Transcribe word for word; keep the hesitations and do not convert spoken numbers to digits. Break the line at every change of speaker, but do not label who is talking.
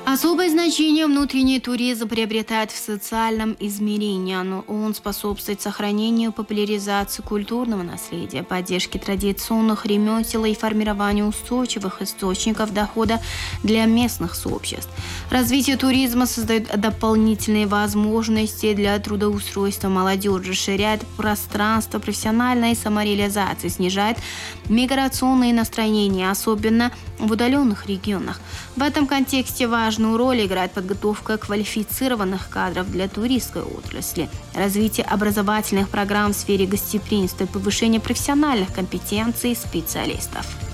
Особое значение внутренний туризм приобретает в социальном измерении. Но он способствует сохранению и популяризации культурного наследия, поддержке традиционных ремесел и формированию устойчивых источников дохода для местных сообществ. Развитие туризма создает дополнительные возможности для трудоустройства молодежи, расширяет пространство профессиональной самореализации, снижает миграционные настроения, особенно в удаленных регионах. В этом контексте важную роль играет подготовка квалифицированных кадров для туристской отрасли, развитие образовательных программ в сфере гостеприимства и повышение профессиональных компетенций специалистов.